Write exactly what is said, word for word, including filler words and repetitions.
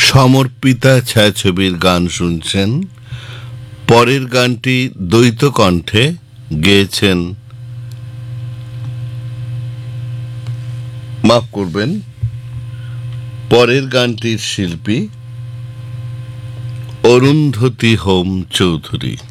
সমর্পিতা ছায়াছবির গান শুনছেন। পরের গানটি দ্বৈত কণ্ঠে গেয়েছেন, মাফ করবেন, পরের গানটির শিল্পী অরুন্ধতী হোম চৌধুরী।